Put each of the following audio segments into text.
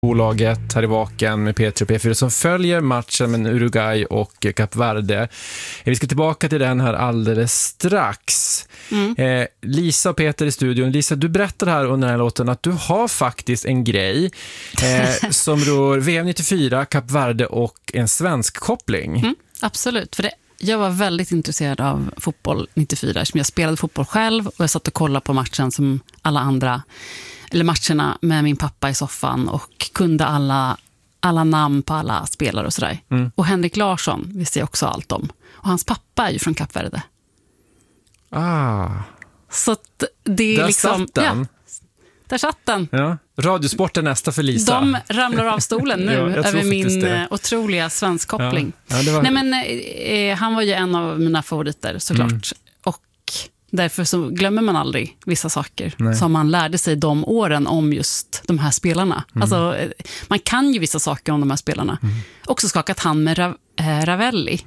bolaget här i Vaken med P3 och P4 som följer matchen med Uruguay och Kap Verde. Vi ska tillbaka till den här alldeles strax. Lisa och Peter i studion. Lisa, du berättade här under den här låten att du har faktiskt en grej som rör VM 94, Kap Verde och en svensk koppling. Absolut, för jag var väldigt intresserad av fotboll 94 som jag spelade fotboll själv och jag satt och kollade på matchen som alla andra, eller matcherna med min pappa i soffan och kunde alla namn på alla spelare och sådär. Och Henrik Larsson visste jag också allt om. Och hans pappa är ju från Kap Verde. Så att det är där liksom... satt den. Ja, där satt den. Ja. Radiosport är nästa för Lisa. De ramlar av stolen nu över min otroliga svenskkoppling. Ja, Nej, men han var ju en av mina favoriter såklart. Och därför så glömmer man aldrig vissa saker som man lärde sig de åren om just de här spelarna. Alltså, man kan ju vissa saker om de här spelarna. Också skakat hand med Ravelli.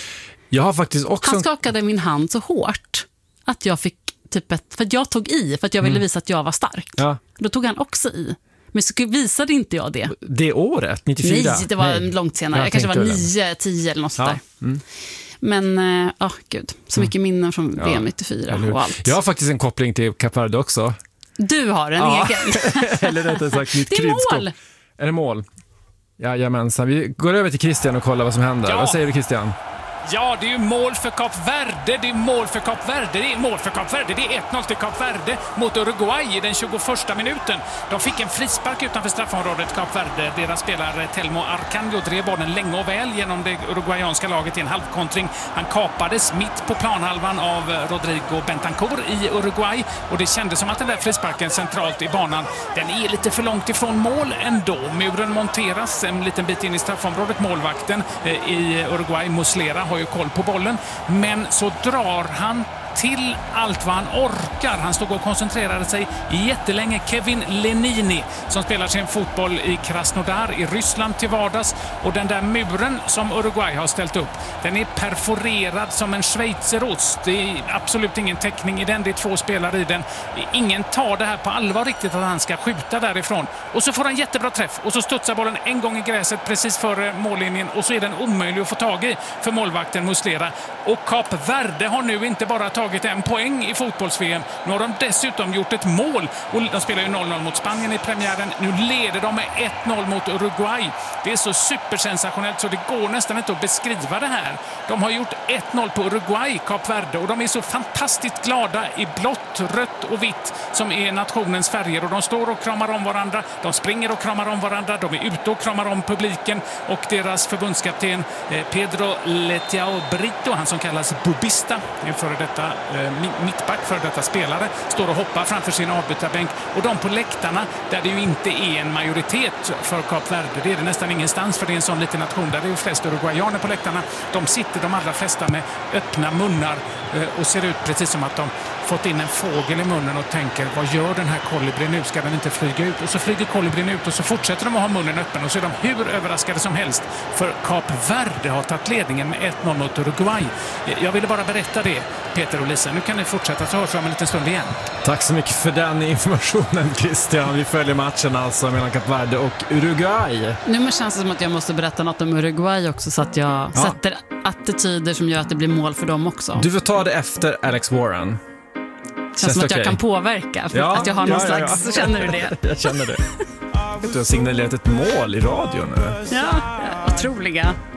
Jag har faktiskt också... Han skakade min hand så hårt att jag fick för att jag tog i, för att jag ville visa att jag var stark. Ja. Då tog han också i. Men så visade inte jag det. Det året, 94? Nej, det var långt senare. Jag kanske var 9-10 eller något sånt där. Men, gud. Så mycket minnen från VM 94 och allt. Jag har faktiskt en koppling till Kap Verde också. Du har en egen. Eller rättare sagt, mitt det är mål. Är det mål? Jajamensan. Vi går över till Christian och kollar vad som händer. Vad säger du, Christian? Ja, det är ju mål för Kap Verde. Det är mål för Kap Verde. Det är mål för Kap Verde. Det är 1-0 till Kap Verde mot Uruguay i den 21:a minuten. De fick en frispark utanför straffområdet, Kap Verde. Deras spelare Telmo Arcanjo drev bollen länge och väl genom det uruguayanska laget i en halvkontring. Han kapades mitt på planhalvan av Rodrigo Bentancur i Uruguay. Och det kändes som att den där frisparken centralt i banan, den är lite för långt ifrån mål ändå. Muren monteras en liten bit in i straffområdet. Målvakten i Uruguay, Muslera, har ju koll på bollen, men så drar han till allt vad han orkar. Han stod och koncentrerade sig jättelänge. Kevin Lenini som spelar sin fotboll i Krasnodar i Ryssland till vardags, och den där muren som Uruguay har ställt upp, den är perforerad som en schweizerost. Det är absolut ingen täckning i den. Det är 2 spelare i den. Ingen tar det här på allvar riktigt att han ska skjuta därifrån. Och så får han jättebra träff och så studsar bollen en gång i gräset precis före mållinjen och så är den omöjlig att få tag i för målvakten Muslera. Och Kap Verde har nu inte bara tagit en poäng i fotbolls-VM. Nu har de dessutom gjort ett mål. Och de spelar ju 0-0 mot Spanien i premiären. Nu leder de med 1-0 mot Uruguay. Det är så supersensationellt så det går nästan inte att beskriva det här. De har gjort 1-0 på Uruguay, Kap Verde. Och de är så fantastiskt glada i blått, rött och vitt som är nationens färger. Och de står och kramar om varandra. De springer och kramar om varandra. De är ute och kramar om publiken. Och deras förbundskapten Pedro Letiao Brito, han som kallas Bubista, en före detta mittback, för detta spelare, står och hoppar framför sin avbytarbänk. Och de på läktarna, där det ju inte är en majoritet för Kap Verde, det är det nästan ingenstans för det är en sån liten nation där det är ju flest uruguayaner på läktarna. De sitter de allra flesta med öppna munnar och ser ut precis som att de fått in en fågel i munnen och tänker, vad gör den här kolibrin nu? Ska den inte flyga ut? Och så flyger kolibrin ut och så fortsätter de att ha munnen öppen och så är de hur överraskade som helst, för Kap Verde har tagit ledningen med 1-0 mot Uruguay. Jag ville bara berätta det, Peter och Lisa. Nu kan ni fortsätta, så hörs vi om en liten stund igen. Tack så mycket för den informationen, Christian. Vi följer matchen alltså mellan Kap Verde och Uruguay. Nu känns det som att jag måste berätta något om Uruguay också, så att jag sätter attityder som gör att det blir mål för dem också. Du får ta det efter Alex Warren. Känns som att jag kan påverka, för att jag har någon slags... Känner du det? Jag känner det. Du har signalerat ett mål i radion nu. Ja, otroliga.